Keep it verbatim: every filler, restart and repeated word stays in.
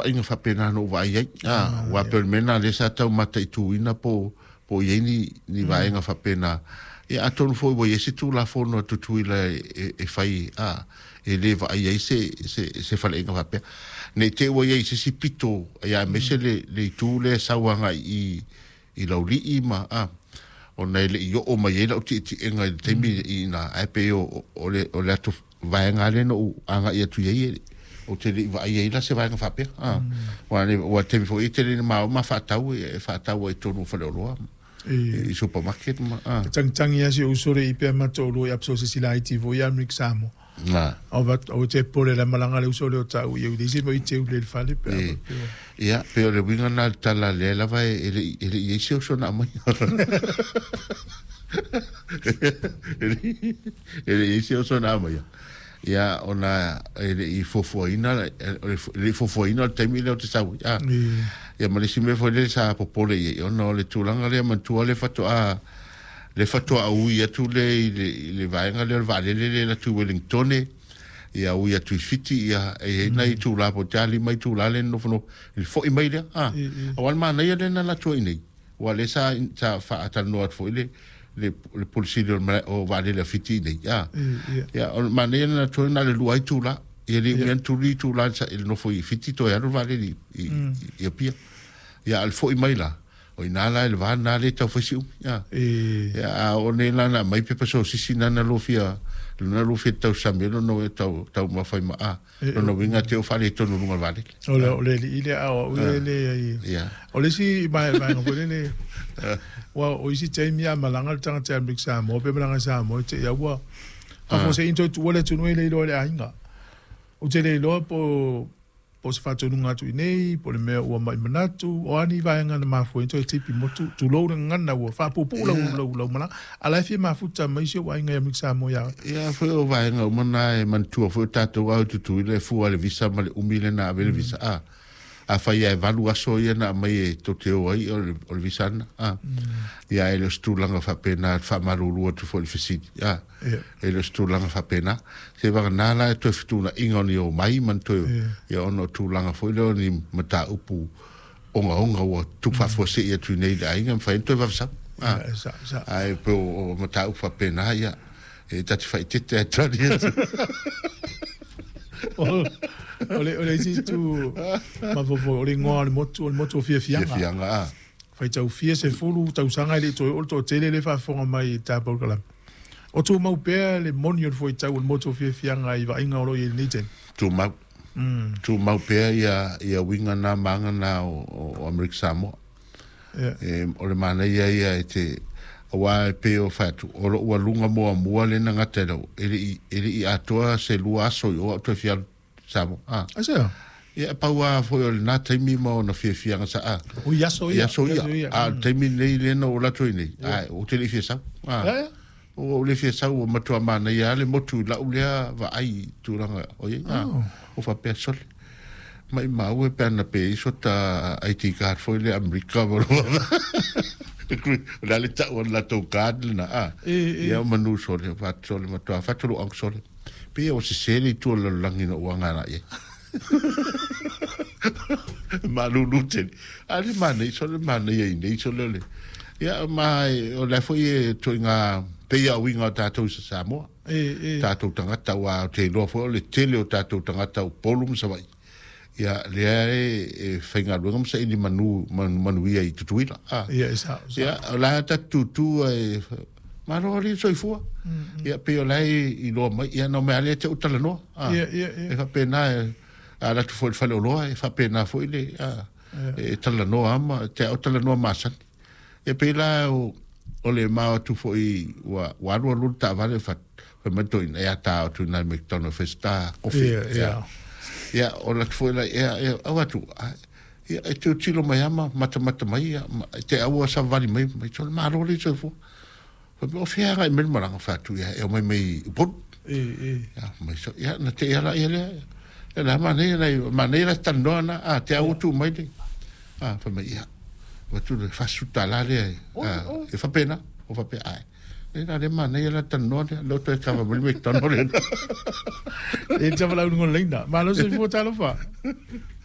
va inga fa pena no va ai ah wa per mena le sa tau mata tu ina po po ye ni ni va inga fa pena e aton fo bo yesi tu la fo no tu tu ila e fai ah e le va ai se se se fa inga fa pe ne te wo ye se si pito ya me se le le tu le sa wanga i i la uli i ma ah o nei le yo o mai la ti ti enga te mi ina ai pe o o le o le tu va nga le no anga ia tu ye o te va ia la se va nga fa pe ah wa ne wa te fo i te le ma ma fa tau e fa tau e tonu fa le lo i supermarket ma ah tang tang ia se usore i pe ma tolo ia so se sila i ti vo ia mix samo na o va o te pole la malanga le usore o tau ia di se mo i te le fa le pe ia pe le winga na tala le la va e e e se so na ma e e se so na ma ia ona ele i fofoina le fofoina te mi le te sa ia ia ma le si me foi le sa popole ia ona le tulanga le mantua le fato a le fato a ui tu le le vaenga le vale le la tu Wellington ia ui tu fiti ia e nei tu la po tali mai tu la le no no il fo i mai le ah o ma nei le na la tu nei o le sa sa fa ata no fo le le le polisi o vale la fiti nei ia ia o ma nei na tu na le luai tu la ia le men tu li tu la sa il no fo i fiti to ia no vale li ia pia ia al fo i mai la o inala el va na le ta fo ya e ya o ne la na mai pe so si si na na lo fia na lo fia ta samelo no ta ta ma fa ma ah no vinga te o fa le to no no vale o le o le ile a o le ya o le si mai mai no le wa o si te mi a malanga tanga te mix sa mo pe malanga sa mo te ya wa fa fo se into tu le tu no le lo le ainga o te le lo po po se fa tonu ngatu nei po le mea ua mai manatu o ani vaenga na mafu into e tipi motu tu lo ngana ua fa pu pu lo lo lo mana ala fi mafu ta mai se wa inga ya mixa mo ya ya fo o vaenga o mana e mantu fo tatu wa tu tu le fu ale visa ma le umile na ave visa a a fa ya evaluaso ya na mai e to te o ai o visa na a ya ele stulanga fa pena fa marulu tu fo le fisiti ya ele stulanga fa pena se va na la to fituna ingoni o mai mantu ya ono tulanga fo le ni mata upu onga onga o tu fa fo se ya tu nei da inga fa into va sa ah ai po mata upa pena ya e tati fa tete tani ole ole si tu ma fo fo ole ngoa le moto le moto fia fianga fianga ah fa tau fia se fulu tau sanga le to o to tele le fa fo mai ta por kala o tu mau pe le monio fo tau le moto fia fianga i va inga o le ni ten tu mau mm tu mau pe ia ia winga na manga na o, o America Samoa yeah. e o le mana ia ia te wa pe o fatu o o lunga mo mo le na ngatelo ele ele i atoa se lua so o to fia Samoa ah asa ia pa wa fo le na te mi mo no fia fia sa ah o ia so ia so ia ah te mi le le no la to ni ah o te le fia sa ah o le fia sa o matua mana ia le motu la ulea va ai tu ranga o ia ah o fa pe sol mai mau e pena pe so ta I T card foi le America mo la le ta o la to card na ah ia manu so le fa so le matua fa tu ang so pe o se se ni tu lo langi no wanga na ye malu luten ali mane so le mane ye ni so le ia mai o la foi to nga pe ia winga ta to sa mo e e tatou tangata wa te lo fo le tele o tatou tangata o polum sa vai ia le e fenga lo sa ini manu manu ia i tutuila ah ia sa ia la ta tutu e marori so fu ia pe o lai i lo mai ia no me ale te utala no ah ia ia e fa pena ala tu fo fa lo e fa pena fo ile ah e tala no ama te utala no masa e pe la o le ma tu fo i wa wa lo ta vale fa me to in ya ta tu na McDonald's festa coffee ya ya o la foi la ya ya awa tu ya tu tilo mai ama mata mata mai te awa sa vali mai mai so ma ro le so fo o fia ga me maranga fa tu ya e mai mai pot e e ya mai so ya na te ya la ya la la manera manera tan dona a te awa tu mai de ah fa mai ya wa tu fa su ta la le e fa pena o fa pe ai era de manera tan no lo to estaba muy mectano e tava lá no linda mas não se for tal fa